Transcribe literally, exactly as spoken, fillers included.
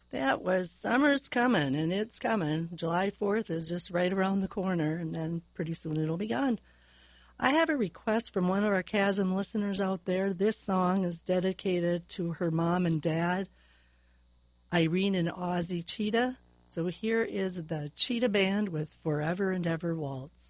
That was Summer's Coming, and it's coming. July fourth is just right around the corner, and then pretty soon it'll be gone. I have a request from one of our Chasm listeners out there. This song is dedicated to her mom and dad, Irene and Ozzie Cheetah. So here is the Cheetah Band with Forever and Ever Waltz.